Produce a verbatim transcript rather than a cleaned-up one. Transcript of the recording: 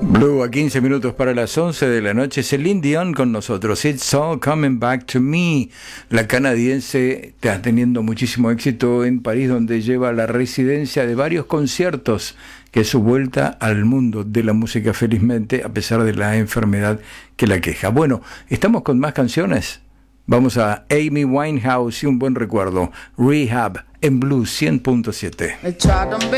Blue a quince minutos para las once de la noche. Celine Dion con nosotros. It's All Coming Back to Me. La canadiense está teniendo muchísimo éxito en París, donde lleva la residencia de varios conciertos, que es su vuelta al mundo de la música, felizmente, a pesar de la enfermedad que la queja. Bueno, estamos con más canciones. Vamos a Amy Winehouse y un buen recuerdo. Rehab en Blue cien punto siete.